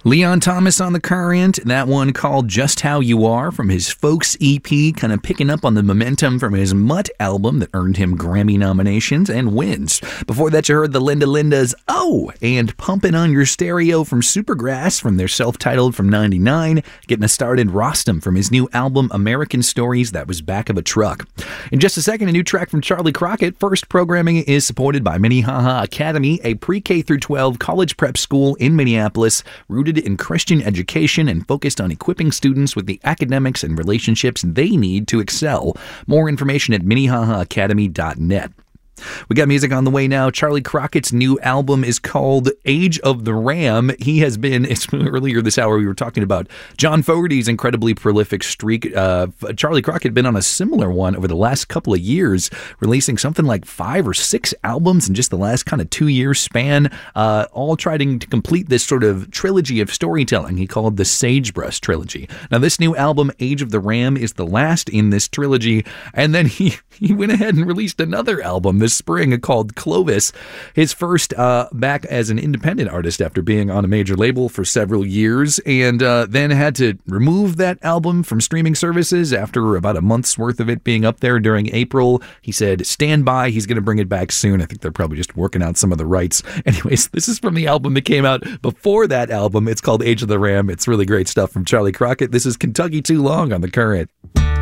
Leon Thomas on the Current, that one called Just How You Are from his Folks EP, kind of picking up on the momentum from his Mutt album that earned him Grammy nominations and wins. Before that, you heard the Linda Lindas Oh! And Pumpin' on Your Stereo from Supergrass from their self-titled from 99, getting us started Rostam from his new album American Stories, that was Back of a Truck. In just a second, a new track from Charlie Crockett. First programming is supported by Minnehaha Academy, a pre-K through 12 college prep school in Minneapolis, rooted in Christian education and focused on equipping students with the academics and relationships they need to excel. More information at minnehahaacademy.net. We got music on the way now. Charlie Crockett's new album is called Age of the Ram. He has been, earlier this hour we were talking about John Fogerty's incredibly prolific streak. Charlie Crockett had been on a similar one over the last couple of years, releasing something like 5 or 6 albums in just the last kind of 2-year span, all trying to complete this sort of trilogy of storytelling he called the Sagebrush Trilogy. Now this new album, Age of the Ram, is the last in this trilogy, and then he went ahead and released another album this spring called Clovis, his first back as an independent artist after being on a major label for several years, and then had to remove that album from streaming services after about a month's worth of it being up there during April. He said, stand by, he's going to bring it back soon. I think they're probably just working out some of the rights. Anyways, this is from the album that came out before that album. It's called Age of the Ram. It's really great stuff from Charlie Crockett. This is Kentucky Too Long on The Current.